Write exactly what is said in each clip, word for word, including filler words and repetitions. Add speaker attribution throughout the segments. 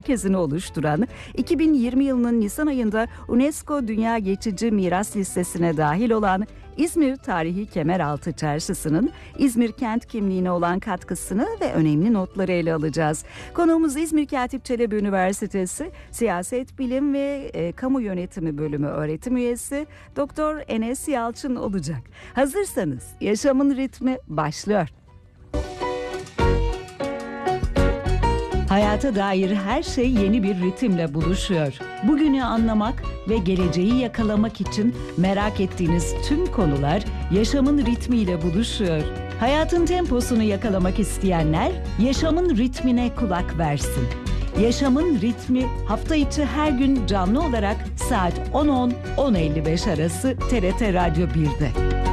Speaker 1: merkezini oluşturan, iki bin yirmi yılının Nisan ayında UNESCO Dünya Geçici Miras Listesi'ne dahil olan İzmir Tarihi Kemeraltı Çarşısı'nın İzmir kent kimliğine olan katkısını ve önemli notları ele alacağız. Konuğumuz İzmir Katip Çelebi Üniversitesi Siyaset Bilim ve e, Kamu Yönetimi Bölümü öğretim üyesi Doktor Enes Yalçın olacak. Hazırsanız Yaşamın Ritmi başlıyor. Hayata dair her şey yeni bir ritimle buluşuyor. Bugünü anlamak ve geleceği yakalamak için merak ettiğiniz tüm konular yaşamın ritmiyle buluşuyor. Hayatın temposunu yakalamak isteyenler yaşamın ritmine kulak versin. Yaşamın ritmi hafta içi her gün canlı olarak saat on on on elli beş arası T R T Radyo bir'de.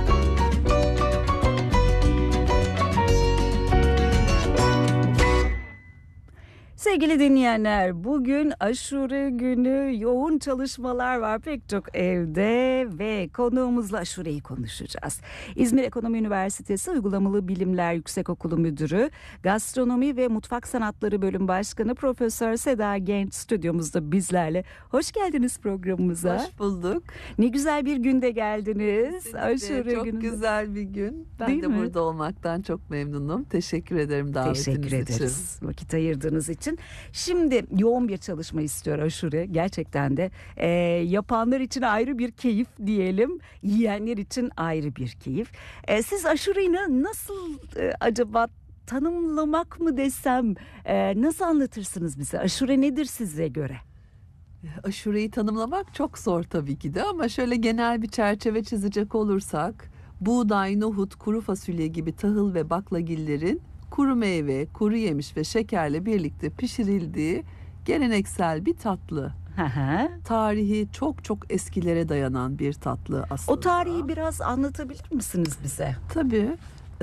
Speaker 1: Sevgili dinleyenler, bugün aşure günü, yoğun çalışmalar var pek çok evde ve konuğumuzla aşureyi konuşacağız. İzmir Ekonomi Üniversitesi Uygulamalı Bilimler Yüksekokulu Müdürü, Gastronomi ve Mutfak Sanatları Bölüm Başkanı Profesör Seda Genç stüdyomuzda bizlerle. Hoş geldiniz programımıza.
Speaker 2: Hoş bulduk.
Speaker 1: Ne güzel bir günde geldiniz.
Speaker 2: Kesinlikle
Speaker 1: aşure
Speaker 2: çok
Speaker 1: gününde.
Speaker 2: güzel bir gün. Ben
Speaker 1: Değil
Speaker 2: de
Speaker 1: mi?
Speaker 2: burada olmaktan çok memnunum. Teşekkür ederim davetiniz için.
Speaker 1: Teşekkür ederiz vakit ayırdığınız için. Şimdi yoğun bir çalışma istiyor aşure. Gerçekten de e, yapanlar için ayrı bir keyif diyelim. Yiyenler için ayrı bir keyif. E, siz aşureyi nasıl e, acaba tanımlamak mı desem, e, nasıl anlatırsınız bize? Aşure nedir size göre?
Speaker 2: Aşureyi tanımlamak çok zor tabii ki de ama şöyle genel bir çerçeve çizecek olursak, buğday, nohut, kuru fasulye gibi tahıl ve baklagillerin kuru meyve, kuru yemiş ve şekerle birlikte pişirildiği geleneksel bir tatlı. Tarihi çok çok eskilere dayanan bir tatlı aslında.
Speaker 1: O tarihi biraz anlatabilir misiniz bize?
Speaker 2: Tabii. E,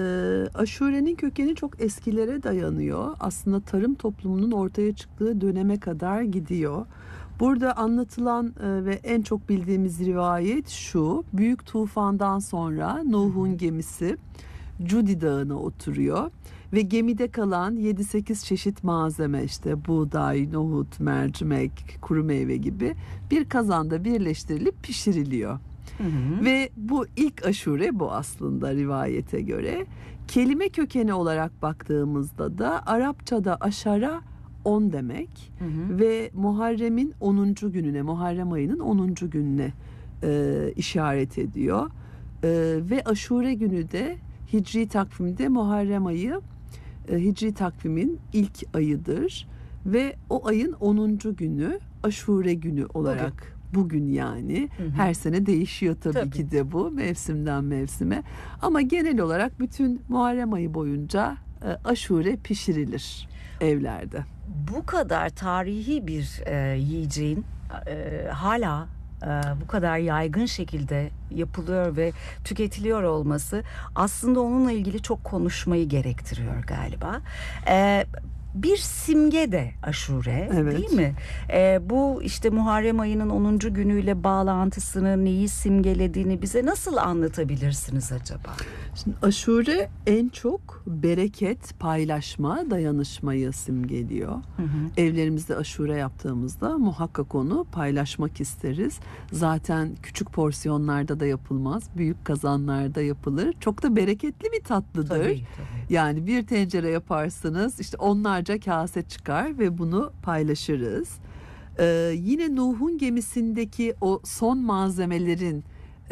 Speaker 2: aşurenin kökeni çok eskilere dayanıyor. Aslında tarım toplumunun ortaya çıktığı döneme kadar gidiyor. Burada anlatılan e, ve en çok bildiğimiz rivayet şu: büyük tufandan sonra Nuh'un gemisi Cudi Dağı'na oturuyor ve gemide kalan yedi sekiz çeşit malzeme, işte buğday, nohut, mercimek, kuru meyve gibi bir kazanda birleştirilip pişiriliyor. Hı hı. Ve bu ilk aşure bu aslında rivayete göre. Kelime kökeni olarak baktığımızda da Arapçada aşara on demek, hı hı. ve Muharrem'in onuncu gününe, Muharrem ayının onuncu gününe e, işaret ediyor. E, ve aşure günü de Hicri takvimde Muharrem ayı e, Hicri takvimin ilk ayıdır ve o ayın onuncu günü aşure günü olarak bugün, bugün yani hı hı. her sene değişiyor tabii, tabii ki de bu mevsimden mevsime, ama genel olarak bütün Muharrem ayı boyunca e, aşure pişirilir evlerde.
Speaker 1: Bu kadar tarihi bir e, yiyeceğin e, hala bu kadar yaygın şekilde yapılıyor ve tüketiliyor olması aslında onunla ilgili çok konuşmayı gerektiriyor galiba. Ee, bir simge de aşure, evet. değil mi? Ee, bu işte Muharrem ayının onuncu günüyle bağlantısını, neyi simgelediğini bize nasıl anlatabilirsiniz acaba?
Speaker 2: Şimdi aşure en çok bereket, paylaşma, dayanışmayı simgeliyor. Hı hı. Evlerimizde aşure yaptığımızda muhakkak onu paylaşmak isteriz. Zaten küçük porsiyonlarda da yapılmaz, büyük kazanlarda yapılır. Çok da bereketli bir tatlıdır. Tabii, tabii. Yani bir tencere yaparsınız, işte onlarca kase çıkar ve bunu paylaşırız. Ee, yine Nuh'un gemisindeki o son malzemelerin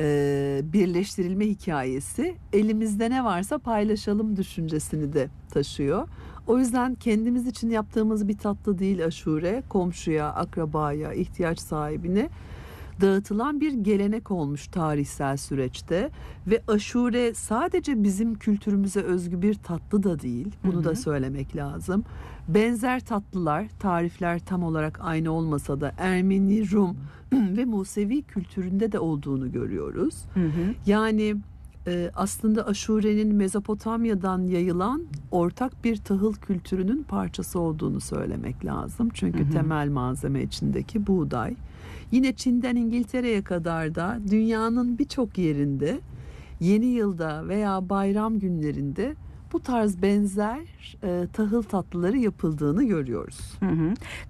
Speaker 2: e, birleştirilme hikayesi elimizde ne varsa paylaşalım düşüncesini de taşıyor. O yüzden kendimiz için yaptığımız bir tatlı değil aşure, komşuya, akrabaya, ihtiyaç sahibine dağıtılan bir gelenek olmuş tarihsel süreçte ve aşure sadece bizim kültürümüze özgü bir tatlı da değil. Bunu hı hı. da söylemek lazım. Benzer tatlılar, tarifler tam olarak aynı olmasa da Ermeni, Rum ve Musevi kültüründe de olduğunu görüyoruz. Hı hı. Yani e, aslında aşurenin Mezopotamya'dan yayılan ortak bir tahıl kültürünün parçası olduğunu söylemek lazım. Çünkü hı hı. temel malzeme içindeki buğday. Yine Çin'den İngiltere'ye kadar da dünyanın birçok yerinde yeni yılda veya bayram günlerinde bu tarz benzer e, tahıl tatlıları yapıldığını görüyoruz.
Speaker 1: Hı hı.